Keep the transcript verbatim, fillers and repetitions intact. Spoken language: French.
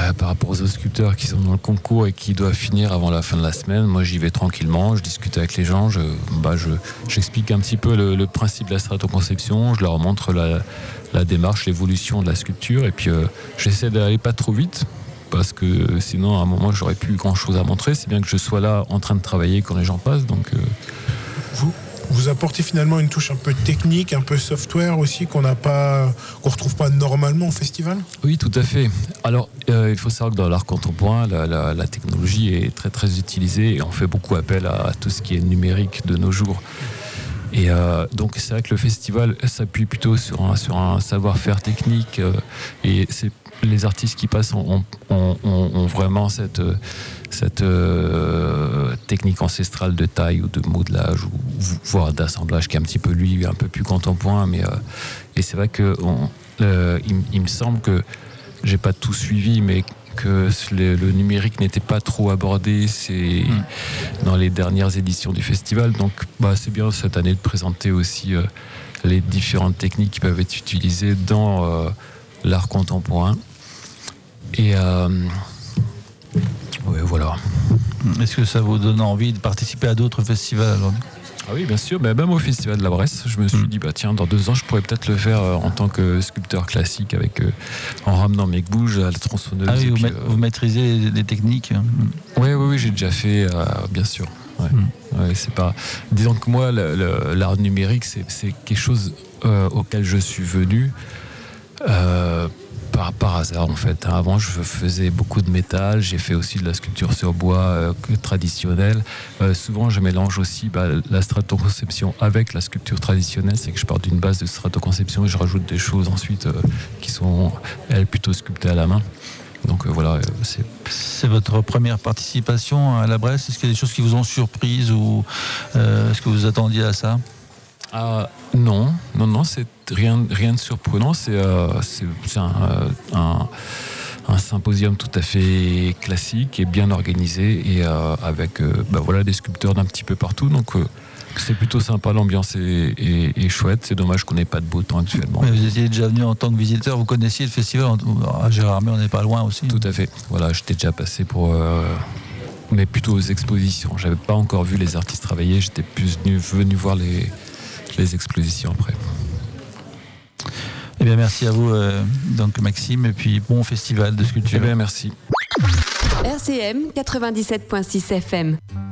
Euh, par rapport aux autres sculpteurs qui sont dans le concours et qui doivent finir avant la fin de la semaine, moi j'y vais tranquillement, je discute avec les gens, je, bah, je, j'explique un petit peu le, le principe de la stratoconception, je leur montre la, la démarche, l'évolution de la sculpture, et puis euh, j'essaie d'aller pas trop vite, parce que sinon à un moment j'aurais plus grand chose à montrer, c'est bien que je sois là en train de travailler quand les gens passent. Donc, euh... vous Vous apportez finalement une touche un peu technique, un peu software aussi, qu'on n'a pas, qu'on retrouve pas normalement au festival ? Oui, tout à fait. Alors, euh, il faut savoir que dans l'art contemporain, la, la, la technologie est très très utilisée et on fait beaucoup appel à, à tout ce qui est numérique de nos jours. Et euh, donc, c'est vrai que le festival s'appuie plutôt sur un, sur un savoir-faire technique euh, et c'est, les artistes qui passent ont, ont, ont, ont vraiment cette... cette euh, technique ancestrale de taille ou de modelage ou voire d'assemblage qui est un petit peu lui un peu plus contemporain, mais euh, et c'est vrai que on, euh, il, il me semble que j'ai pas tout suivi, mais que le, le numérique n'était pas trop abordé c'est, mmh. dans les dernières éditions du festival, donc bah, c'est bien cette année de présenter aussi euh, les différentes techniques qui peuvent être utilisées dans euh, l'art contemporain. Et euh, oui, voilà. Est-ce que ça vous donne envie de participer à d'autres festivals alors ? Ah oui, bien sûr. Mais même au Festival de la Bresse, je me suis mmh. dit, bah tiens, dans deux ans, je pourrais peut-être le faire euh, en tant que sculpteur classique, avec euh, en ramenant mes bouges à la tronçonneuse. Ah oui, vous, puis, ma- euh... vous maîtrisez les, les techniques. Oui, oui, oui, j'ai déjà fait, euh, bien sûr. Ouais. Mmh. Ouais, c'est pas. Disons que moi, le, le, l'art numérique, c'est, c'est quelque chose euh, auquel je suis venu. Euh, Par, par hasard en fait. Avant je faisais beaucoup de métal, j'ai fait aussi de la sculpture sur bois euh, traditionnelle. Euh, souvent je mélange aussi bah, la stratoconception avec la sculpture traditionnelle, c'est que je pars d'une base de stratoconception et je rajoute des choses ensuite euh, qui sont elles plutôt sculptées à la main. Donc euh, voilà. Euh, c'est... c'est votre première participation à la Bresse. Est-ce qu'il y a des choses qui vous ont surprise ou euh, est-ce que vous attendiez à ça ? Ah, non, non, non, c'est rien, rien de surprenant. C'est, euh, c'est, c'est un, un, un symposium tout à fait classique et bien organisé et euh, avec euh, bah voilà, des sculpteurs d'un petit peu partout. Donc euh, c'est plutôt sympa, l'ambiance est, est, est chouette. C'est dommage qu'on n'ait pas de beau temps actuellement. Mais vous étiez déjà venu en tant que visiteur, vous connaissiez le festival à Gérardmer, on n'est pas loin aussi. Tout à fait. Voilà, j'étais déjà passé pour. Euh, mais plutôt aux expositions. J'avais pas encore vu les artistes travailler. J'étais plus venu, venu voir les. les expositions après. Eh bien, merci à vous, euh, donc Maxime, et puis bon festival de sculpture. Eh bien, merci. R C M quatre-vingt-dix-sept virgule six F M.